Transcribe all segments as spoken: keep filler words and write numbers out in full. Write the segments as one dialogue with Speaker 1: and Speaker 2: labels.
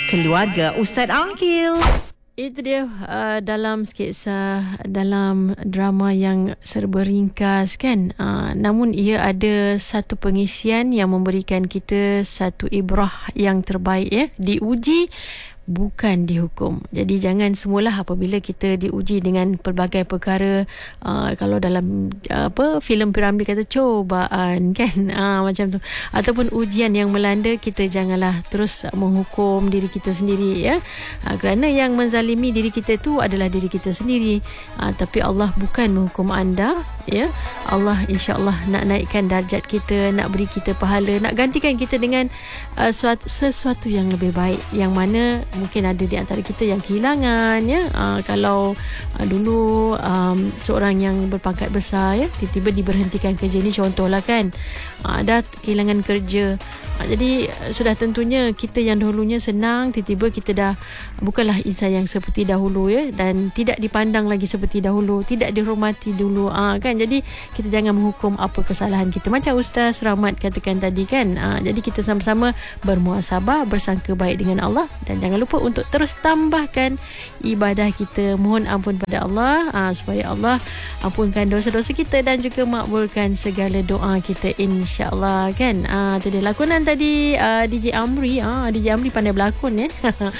Speaker 1: Keluarga Ustaz Akil.
Speaker 2: Itu dia uh, dalam sketsa, dalam drama yang serba ringkas kan. Uh, namun ia ada satu pengisian yang memberikan kita satu ibrah yang terbaik ya. Diuji bukan dihukum. Jadi jangan semualah apabila kita diuji dengan pelbagai perkara, uh, kalau dalam uh, apa filem Piramli kata cobaan kan, uh, macam tu, ataupun ujian yang melanda, kita janganlah terus menghukum diri kita sendiri ya. Uh, kerana yang menzalimi diri kita tu adalah diri kita sendiri. Uh, tapi Allah bukan menghukum anda ya. Allah insya-Allah nak naikkan darjat kita, nak beri kita pahala, nak gantikan kita dengan uh, suatu, sesuatu yang lebih baik, yang mana mungkin ada di antara kita yang kehilangan ya. Uh, kalau uh, dulu um, seorang yang berpangkat besar ya, tiba-tiba diberhentikan kerja ni contohlah kan, uh, dah kehilangan kerja. Uh, jadi uh, sudah tentunya kita yang dahulunya senang, tiba-tiba kita dah bukanlah insan yang seperti dahulu ya, dan tidak dipandang lagi seperti dahulu, tidak dihormati dulu uh, kan. Jadi kita jangan menghukum apa kesalahan kita, macam Ustaz Rahmat katakan tadi kan. Uh, jadi kita sama-sama bermuhasabah, bersangka baik dengan Allah, dan jangan lupa untuk terus tambahkan ibadah kita, mohon ampun pada Allah aa, supaya Allah ampunkan dosa-dosa kita dan juga makbulkan segala doa kita insya-Allah kan. Ah tu dia lakonan tadi aa, D J Amri, ah D J Amri pandai berlakon ya.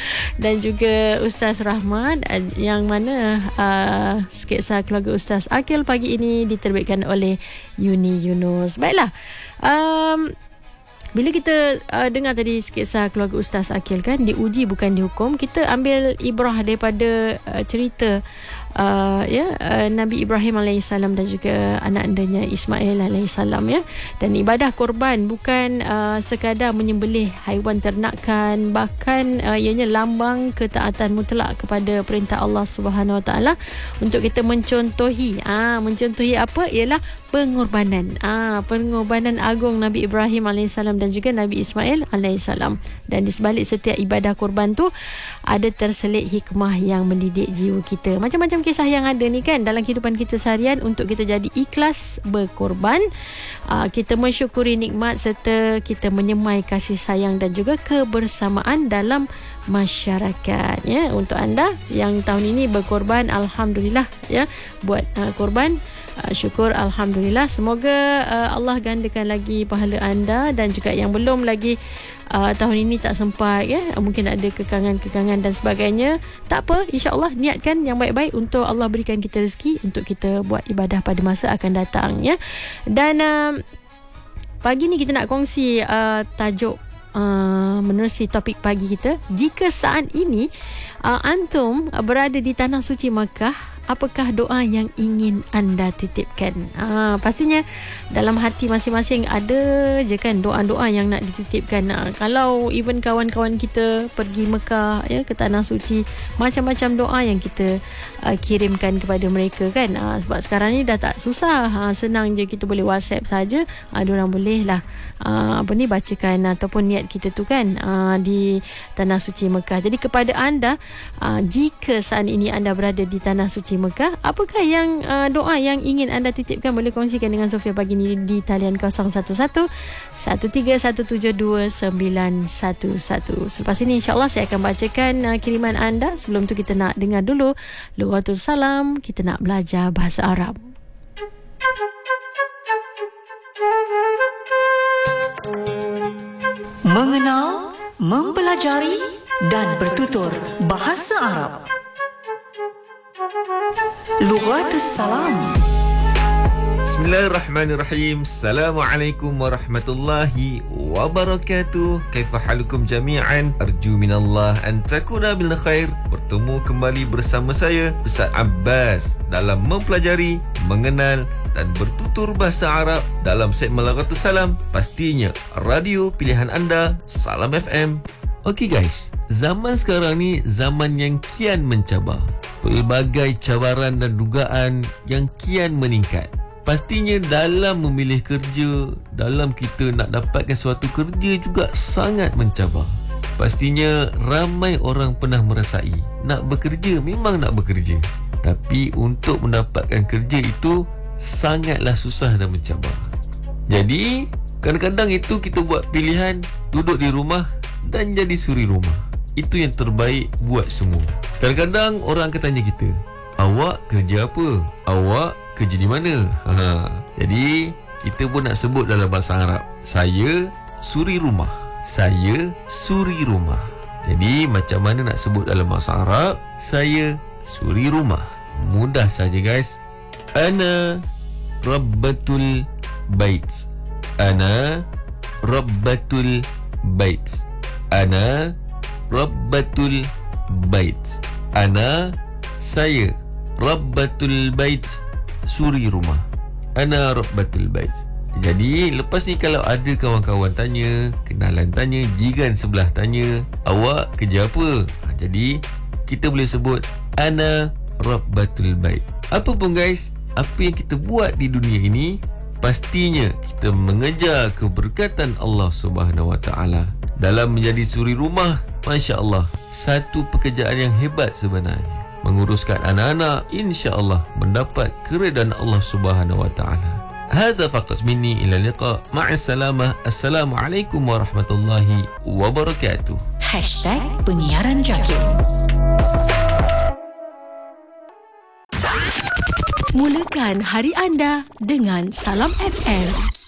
Speaker 2: Dan juga Ustaz Rahmat, aa, yang mana aa, sketsa keluarga Ustaz Akil pagi ini diterbitkan oleh Yuni Yunus. Baiklah. Um, Bila kita uh, dengar tadi sketsa keluarga Ustaz Akil kan, diuji bukan dihukum, kita ambil ibrah daripada uh, cerita uh, ya uh, Nabi Ibrahim alaihissalam dan juga anak andanya Ismail alaihissalam ya. Dan ibadah korban bukan uh, sekadar menyembelih haiwan ternakan, bahkan uh, ianya lambang ketaatan mutlak kepada perintah Allah Subhanahu Wa Taala untuk kita mencontohi ah mencontohi apa ialah pengorbanan ah pengorbanan agung Nabi Ibrahim alaihissalam dan juga Nabi Ismail alaihissalam. Dan di sebalik setiap ibadah korban tu ada terselit hikmah yang mendidik jiwa kita. Macam-macam kisah yang ada ni kan dalam kehidupan kita seharian untuk kita jadi ikhlas berkorban, uh, kita mensyukuri nikmat serta kita menyemai kasih sayang dan juga kebersamaan dalam masyarakat ya. Untuk anda yang tahun ini berkorban, alhamdulillah ya, buat uh, korban, uh, syukur alhamdulillah. Semoga uh, Allah gandakan lagi pahala anda, dan juga yang belum lagi uh, tahun ini tak sempat ya, mungkin ada kekangan-kekangan dan sebagainya, tak apa, insya-Allah niatkan yang baik-baik untuk Allah berikan kita rezeki untuk kita buat ibadah pada masa akan datang ya. Dan uh, pagi ni kita nak kongsi uh, tajuk Uh, menerusi topik pagi kita. Jika saat ini uh, antum berada di tanah suci Makkah, apakah doa yang ingin anda titipkan? Uh, pastinya dalam hati masing-masing ada je kan doa-doa yang nak dititipkan. Uh, kalau even kawan-kawan kita pergi Mekah ya, ke tanah suci, macam-macam doa yang kita uh, kirimkan kepada mereka kan. Uh, sebab sekarang ni dah tak susah, uh, senang je, kita boleh WhatsApp saja, uh, diorang boleh lah uh, apa ni bacakan ataupun niat kita tu kan uh, di tanah suci Mekah. Jadi kepada anda, uh, jika saat ini anda berada di tanah suci Mekah, apakah yang uh, doa yang ingin anda titipkan? Boleh kongsikan dengan Sofia pagi ni di talian kosong satu satu satu tiga satu tujuh dua sembilan satu satu. Selepas ini insya-Allah saya akan bacakan uh, kiriman anda. Sebelum tu kita nak dengar dulu Lughatul Salam, kita nak belajar bahasa Arab.
Speaker 1: Mengenal, mempelajari dan bertutur bahasa Arab. Lughatul Salam.
Speaker 3: Bismillahirrahmanirrahim. Assalamualaikum warahmatullahi wabarakatuh. Kaifa halukum jami'an? Arju minallah an takuna bil khair. Bertemu kembali bersama saya Ustaz Abbas dalam mempelajari, mengenal dan bertutur bahasa Arab dalam segmen Lughatul Salam. Pastinya radio pilihan anda Salam F M. Okey guys, zaman sekarang ni zaman yang kian mencabar. Pelbagai cabaran dan dugaan yang kian meningkat. Pastinya dalam memilih kerja, dalam kita nak dapatkan suatu kerja juga sangat mencabar. Pastinya ramai orang pernah merasai nak bekerja, memang nak bekerja, tapi untuk mendapatkan kerja itu sangatlah susah dan mencabar. Jadi kadang-kadang itu kita buat pilihan duduk di rumah dan jadi suri rumah. itu yang terbaik buat semua. Kadang-kadang orang akan tanya kita, awak kerja apa? Awak kerja di mana? Ha. Jadi kita pun nak sebut dalam bahasa Arab, saya suri rumah. Saya suri rumah. Jadi macam mana nak sebut dalam bahasa Arab? Saya suri rumah. Mudah saja guys. Ana rabbatul bait. Ana rabbatul bait. Ana rabbatul bait. Ana saya rabbatul bait, suri rumah. Ana rabbatul bait. Jadi lepas ni kalau ada kawan-kawan tanya, kenalan tanya, jiran sebelah tanya, awak kerja apa? Ha, jadi kita boleh sebut ana rabbatul bait. Apa pun guys, apa yang kita buat di dunia ini, pastinya kita mengejar keberkatan Allah Subhanahu Wa Taala. Dalam menjadi suri rumah, masya-Allah, satu pekerjaan yang hebat sebenarnya. Menguruskan anak-anak, insya-Allah mendapat keredaan Allah Subhanahu Wa Taala. Hadza faqat minni, ila liqa, ma'assalamah. Assalamualaikum warahmatullahi wabarakatuh.
Speaker 1: Hashtag Penyiaran Jaki.
Speaker 2: Mulakan hari anda dengan Salam F M.